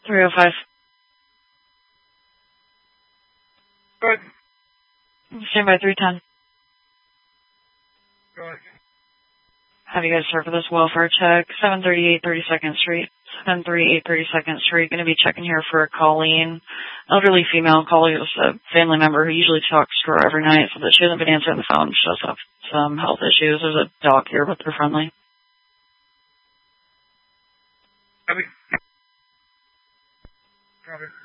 305. Go ahead. Stand by 310. Go ahead. Have you guys served for this welfare check? 738 32nd Street. 738 32nd Street. Going to be checking here for a Colleen, elderly female. Colleen is a family member who usually talks to her every night, so that she hasn't been answering the phone. She does have some health issues. There's a doc here, but they're friendly. Copy. Copy.